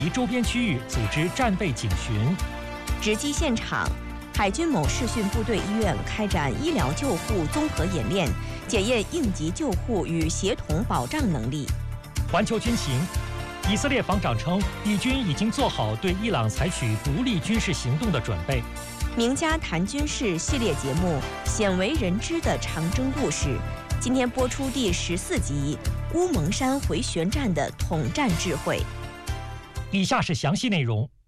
及周边区域组织战备警巡。 直击现场，海军某视讯部队医院开展医疗救护综合演练，检验应急救护与协同保障能力。 环球军情，以色列防长称，以军已经做好对伊朗采取独立军事行动的准备。 名家谈军事系列节目《鲜为人知的长征故事》，今天播出第14集《乌蒙山回旋战的统战智慧》。 以下是详细内容。